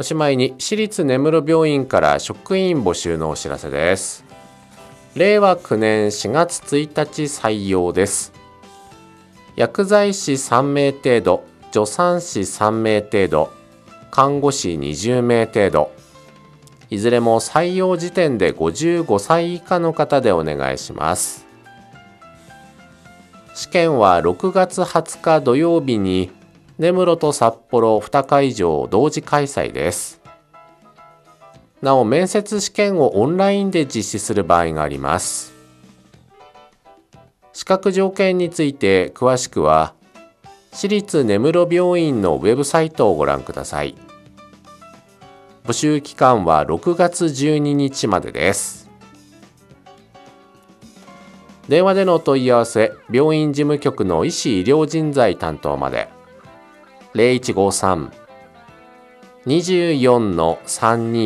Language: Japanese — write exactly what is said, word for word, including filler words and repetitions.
おしまいに私立根室病院から職員募集のお知らせです。れいわきゅうねんしがつついたち採用です。薬剤師さんめい程度、助産師さんめい程度、看護師にじゅうめい程度、いずれも採用時点でごじゅうごさい以下の方でお願いします。試験はろくがつはつか土曜日に根室と札幌にかいじょう同時開催です。なお面接試験をオンラインで実施する場合があります。資格条件について詳しくは私立根室病院のウェブサイトをご覧ください。募集期間はろくがつじゅうににちまでです。電話でのお問い合わせ、病院事務局の医師医療人材担当まで ゼロいちごさん にじゅうよんのさんに